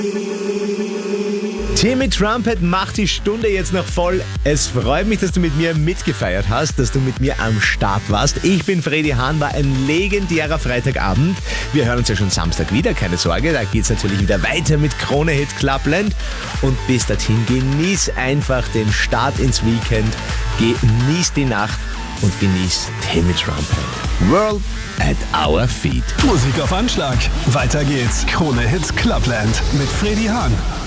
Timmy Trumpet macht die Stunde jetzt noch voll. Es freut mich, dass du mit mir mitgefeiert hast, dass du mit mir am Start warst. Ich bin Freddy Hahn, war ein legendärer Freitagabend. Wir hören uns ja schon Samstag wieder, keine Sorge. Da geht's natürlich wieder weiter mit Krone Hit Clubland. Und bis dorthin genieß einfach den Start ins Weekend. Genieß die Nacht und genieß Timmy Trumpet. World at our feet. Musik auf Anschlag. Weiter geht's. Krone Hit Clubland mit Freddy Hahn.